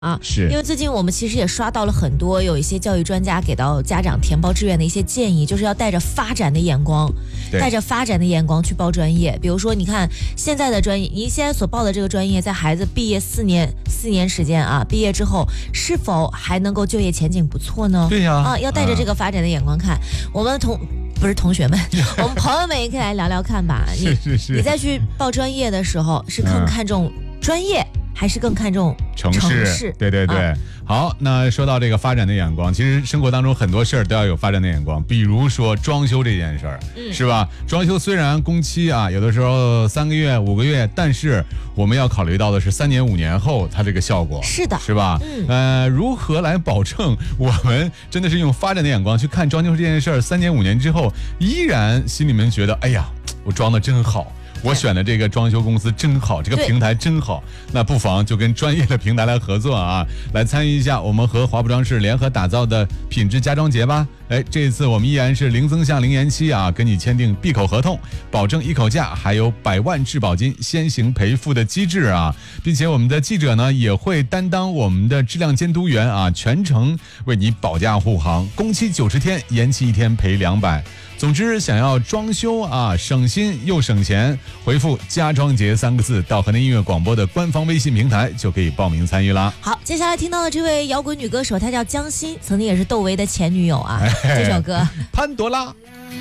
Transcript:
啊， 是因为最近我们其实也刷到了很多有一些教育专家给到家长填报志愿的一些建议，就是要带着发展的眼光，去报专业。比如说，你看现在的专业，你现在所报的这个专业，在孩子毕业4年时间啊，毕业之后是否还能够就业前景不错呢？ 对呀， 要带着这个发展的眼光看。我们不是同学们，我们朋友们也可以来聊聊看吧。 是你再去报专业的时候，是更看重专业？还是更看重城市？ 对，好，那说到这个发展的眼光，其实生活当中很多事儿都要有发展的眼光，比如说装修这件事儿，是吧？装修虽然工期啊，有的时候3个月、5个月，但是我们要考虑到的是3年、5年后它这个效果， 是的， 是吧？如何来保证我们真的是用发展的眼光去看装修这件事儿，3年、5年之后，依然心里面觉得，哎呀，我装的真好。我选的这个装修公司真好，这个平台真好，那不妨就跟专业的平台来合作啊，来参与一下我们和华普装饰联合打造的品质家装节吧。这一次我们依然是零增项、零延期啊，跟你签订闭口合同，保证一口价，还有100万质保金先行赔付的机制啊，并且我们的记者呢也会担当我们的质量监督员啊，全程为你保驾护航，工期90天，延期1天赔200。总之，想要装修啊，省心又省钱，回复“家装节”3个字到河南音乐广播的官方微信平台，就可以报名参与啦。 好，接下来听到的这位摇滚女歌手，她叫江心，曾经也是窦唯的前女友啊。这首歌《 潘多拉》。